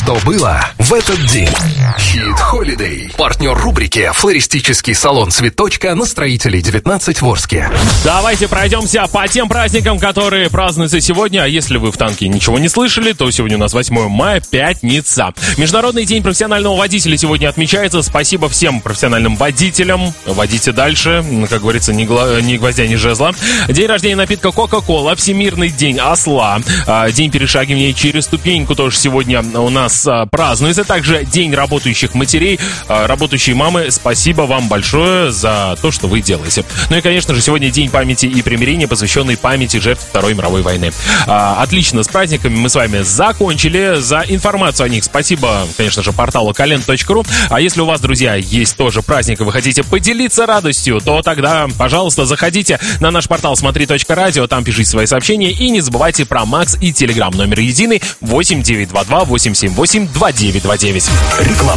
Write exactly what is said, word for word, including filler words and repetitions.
что было в этот день. Хит Holiday. Партнер рубрики «Флористический салон Цветочка» на Строителей девятнадцать в Орске. Давайте пройдемся по тем праздникам, которые празднуются сегодня. А если вы в танке ничего не слышали, то сегодня у нас восьмое мая, пятница. Международный день профессионального водителя сегодня отмечается. Спасибо всем профессиональным водителям. Водите дальше, как говорится, ни, гла- ни гвоздя, ни жезла. День рождения напитка Кока-Кола, Всемирный день осла, день перешагивания через ступеньку тоже сегодня у нас празднуется. Также день работающих матерей, работающие мамы. Спасибо вам большое за то, что вы делаете. Ну и, конечно же, сегодня день памяти и примирения, посвященный памяти жертв Второй мировой войны. Отлично, с праздниками мы с вами закончили. За информацию о них спасибо, конечно же, порталу кален точка ру. А если у вас, друзья, есть тоже праздник, и вы хотите поделиться радостью, то тогда, пожалуйста, заходите на наш портал смотри точка радио, там пишите свои сообщения и не забывайте про Макс и Телеграм. Номер единый восемь девятьсот двадцать два восемьсот семьдесят восемь двадцать девять двадцать девять. Реклама.